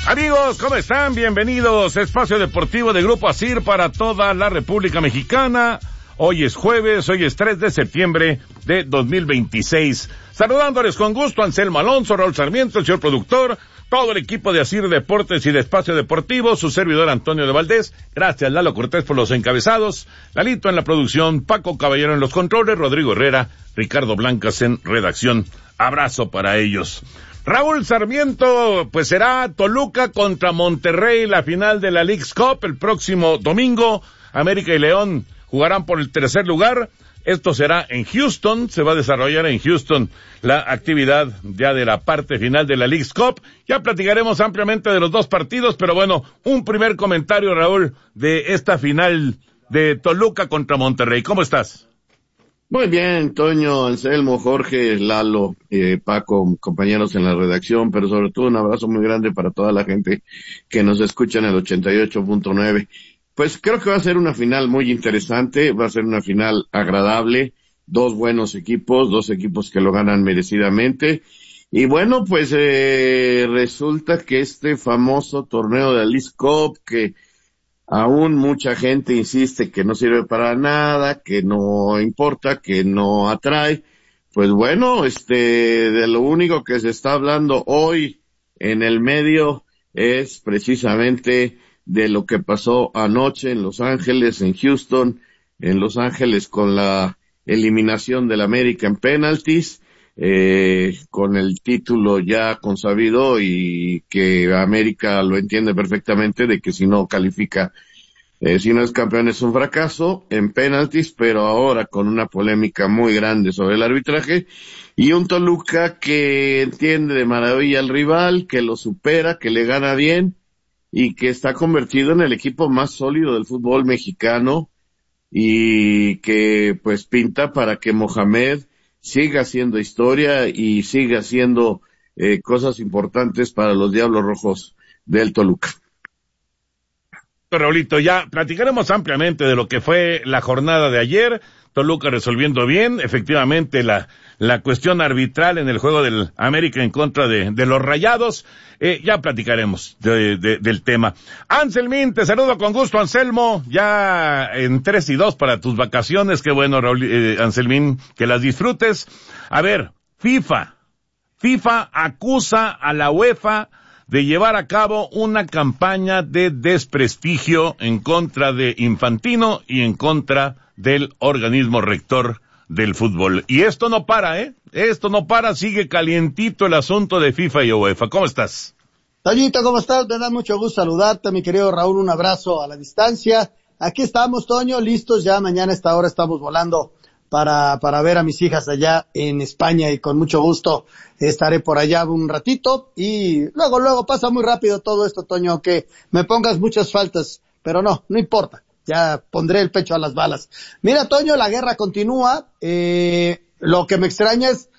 Amigos, ¿cómo están? Bienvenidos. Espacio Deportivo de Grupo ASIR para toda la República Mexicana. Hoy es jueves, hoy es 3 de septiembre de 2026. Saludándoles con gusto Anselmo Alonso, Raúl Sarmiento, el señor productor, todo el equipo de ASIR Deportes y de Espacio Deportivo, su servidor Antonio de Valdés. Gracias Lalo Cortés por los encabezados, Lalito en la producción, Paco Caballero en los controles, Rodrigo Herrera, Ricardo Blancas en redacción. Abrazo para ellos. Raúl Sarmiento, pues será Toluca contra Monterrey, la final de la Leagues Cup el próximo domingo. América y León jugarán por el tercer lugar. Esto será en Houston, se va a desarrollar en Houston la actividad ya de la parte final de la Leagues Cup. Ya platicaremos ampliamente de los dos partidos, pero bueno, un primer comentario, Raúl, de esta final de Toluca contra Monterrey. ¿Cómo estás? Muy bien, Toño, Anselmo, Jorge, Lalo, Paco, compañeros en la redacción, pero sobre todo un abrazo muy grande para toda la gente que nos escucha en el 88.9. Pues creo que va a ser una final muy interesante, va a ser una final agradable, dos buenos equipos, dos equipos que lo ganan merecidamente. Y bueno, pues resulta que este famoso torneo de la Leagues Cup, que aún mucha gente insiste que no sirve para nada, que no importa, que no atrae. Pues bueno, de lo único que se está hablando hoy en el medio es precisamente de lo que pasó anoche en Los Ángeles, en Houston, en Los Ángeles con la eliminación del América en penaltis, con el título ya consabido y que América lo entiende perfectamente de que si no califica, si no es campeón es un fracaso en penaltis, pero ahora con una polémica muy grande sobre el arbitraje y un Toluca que entiende de maravilla al rival, que lo supera, que le gana bien y que está convertido en el equipo más sólido del fútbol mexicano y que pues pinta para que Mohamed siga haciendo historia y siga haciendo cosas importantes para los Diablos Rojos del Toluca. Raulito, ya platicaremos ampliamente de lo que fue la jornada de ayer. Toluca resolviendo bien, efectivamente, la cuestión arbitral en el juego del América en contra de los Rayados. Ya platicaremos del tema. Anselmín, te saludo con gusto, Anselmo, ya en 3-2 para tus vacaciones. Qué bueno, Raúl, Anselmín, que las disfrutes. A ver, FIFA acusa a la UEFA de llevar a cabo una campaña de desprestigio en contra de Infantino y en contra del organismo rector del fútbol. Y esto no para, Esto no para, sigue calientito el asunto de FIFA y UEFA. ¿Cómo estás? Toñito, ¿cómo estás? Me da mucho gusto saludarte, mi querido Raúl, un abrazo a la distancia. Aquí estamos, Toño, listos, ya mañana a esta hora estamos volando para ver a mis hijas allá en España y con mucho gusto estaré por allá un ratito y luego pasa muy rápido todo esto, Toño, aunque me pongas muchas faltas, pero no importa, ya pondré el pecho a las balas. Mira, Toño, la guerra continúa, lo que me extraña es